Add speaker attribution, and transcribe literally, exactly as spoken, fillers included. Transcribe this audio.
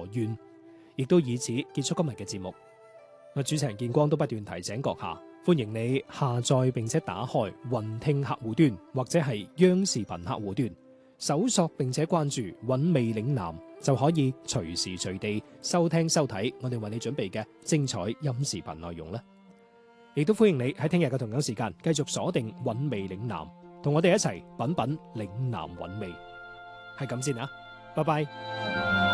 Speaker 1: 願，亦都以此結束今日嘅節目。我主持人建光都不斷提醒閣下，歡迎你下載並且打開雲聽客戶端或者係央視頻客戶端，搜索並且關注韻味嶺南，就可以隨時隨地收聽收睇我哋為你準備嘅精彩音視頻內容啦。亦都歡迎你喺聽日嘅同樣時間繼續鎖定韻味嶺南，同我哋一齊品品嶺南韻味。係咁先啊，拜拜。